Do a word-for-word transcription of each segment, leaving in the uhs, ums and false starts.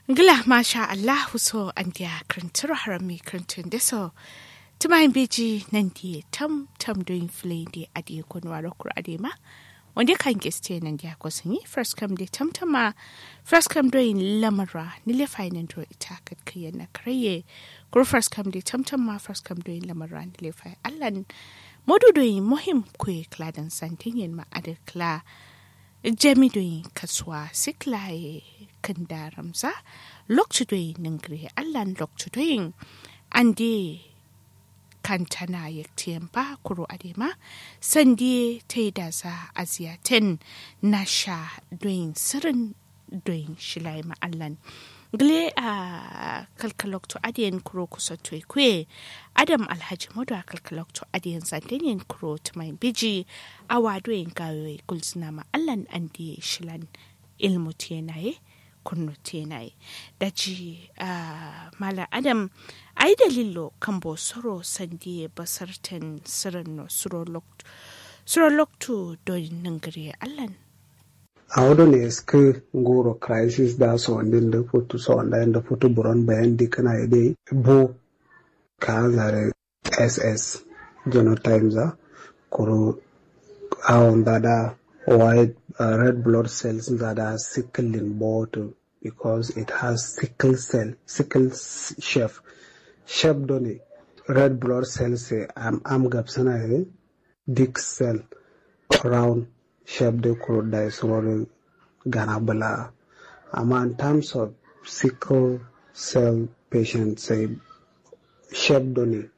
Ngila masha Allah so andia krantur harami krantun deso. Tumayin beji nan di tam tam doing flay di adi kunwa rokur adema. Wanda kan geste nan dia kosanyi first come di tam tama first come doing lamara nile fainan do ita kat kayan na kraye. Kuro first come di tam tama first come doing lamara nile fai allan modu doing mohim kwe kladan santinyen ma adar kla. Jami doyin kasuwa siklaye kan daramsa lokci doyin ningri allan lokci doyin ande kantana yaktiyan ba kuro adema sandi ta yi dasa aziyaten na sha doyin sirrin doyin shilai ma'allan gile a kalkalokto adiyan kuro kusa kwe adam alhaji modu a kalkalokto adiyan sandanyen kuro tumayin biji a wadoyin gawe gulzina ma'allan andi shilan ilmu tenaye kunnu tenaye da ji mala adam ai dalilo kan bo soro sandi basartan sirrin no suro lokto doyin nangare allan Audon is ke nguro crisis da so ndin da foto so nda nda foto buron bayan di kana ide bo ka zare S S genotypes a kuro awon da da white uh, red blood cells that are sickle in bottle because it has sickle cell sickle chef chef doni red blood cells say am am gapsana e dick cell round shape de kuro da isoro ganabala. Ama in terms of sickle cell patients, say shape doni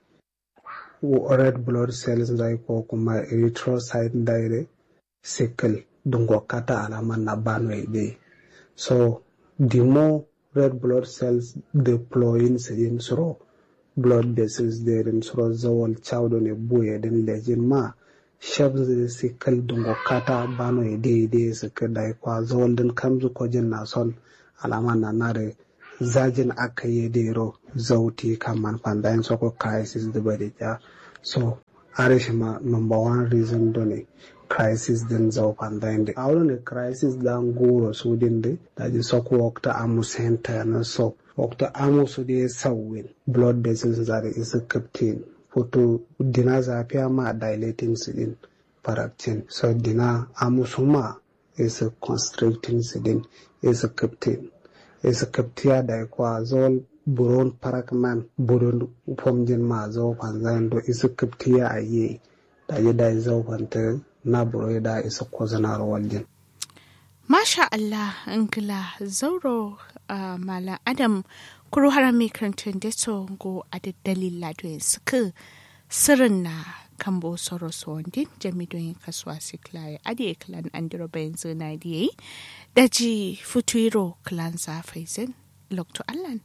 red blood cells da ko kuma erythrocyte da sickle dungo kata alama na banwe de. So the more red blood cells deploy in sedin soro blood vessels there in soro zawal chawdoni buye den legend ma shabs da sikal dungo kata bano ide ide suka da kwa zawal din kamzu ko jin na son alama na nare zajin aka yi dero zauti kaman pandayin soko crisis da bade ja so arishima number one reason done crisis din zau pandayin da awon ne crisis dan goro su din da da ji soko wakta amu center na so wakta amu su da sawin blood vessels that is a captain photo dina zafiya ma dilating sidin paractin so dina amusuma is a constricting sidin is a captain is a captia da kwa zol buron parakman buron pomjin ma zo panzan do is a captia aye da ya da zo panta na buro da is a kozana rawalin Masha Allah angila zauro uh, mala adam kuro harami krantun deso go adi dalila doyin suka sirrin na kambo soro sondin jami doyin kasuwa siklaye adi klan andiro bayan zina diye daji futuiro klan zafaizin lokto allan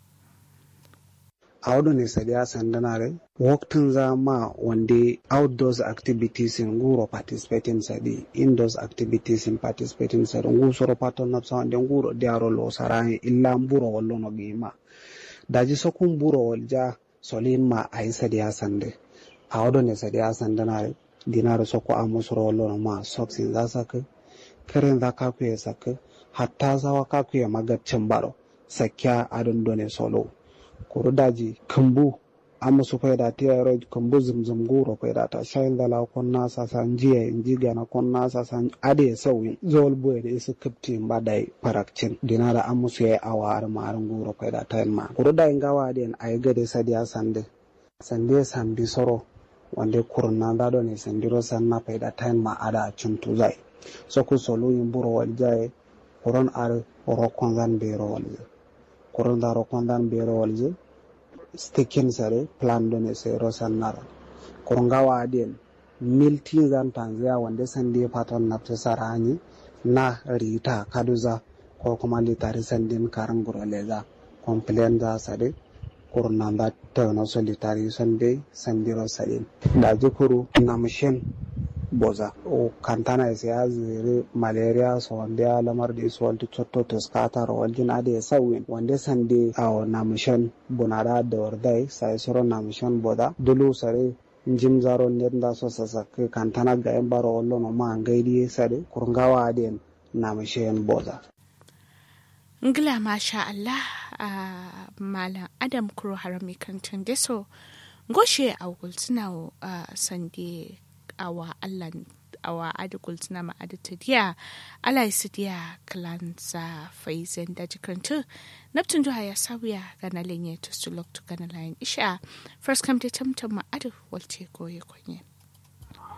Audu ne sadiya sandanare waktin zama wande outdoors activities in guro participating sadi indoors activities in participating sadi ngu soro paton na sa wande nguro diaro lo sarani illa mburo wallo no gima daji sokun buro walja solin ma ai sadiya sande Audu ne sadiya sandanare dinaro soko amusoro wallo no ma soksin za saka karen za ka ku ya saka hatta zawa ka ku ya magacin baro sakya adon done solo kuru daji kambu amma su faida tiyaro kambu zumzum guro faida ta shayin dala kon nasa san jiya inji gana kon nasa san ade sauyin zol boye da isu kaptin ba dai parakcin dinara amma su yayi awar marin guro faida ta ma kuru da ingawa den ay gade sadiya sande sande sambi soro wande kurna da do ne sandiro sanna faida ta ma ada cintu zai so ku solo yin buro wal jaye kuron ar oro kon zan be ro wal kuron da ro kon dan be ro wal stikin sare plan done se rosannara korongawa adien milti zan tanzia wande sande paton napse sarani na rita kaduza ko kuma litari sandin karanguro leza complain za sare koronanda tawno solitari sande sandiro sare da jikuru na machine boza o kantana ese azire malaria so wande alamar de so walti chotto to skata ro waljin ade sawin wande sande aw namishan bonara da wardai sai soro namishan boda dulu sare njim zaro nyenda so sasa kantana ga embaro wallo no ma ngaidi sare kurgawa ade namishan boza ngila masha Allah a malam Adam Kuro harami kantin deso goshe a gulsuna a sande awa Allah awa adugul tuna ma adita diya ala isi diya kalansa faizan da jikantu naptun duha ya sawiya gana lenye to sulok to gana layin isha first come to tamtam ma adu walce goye konye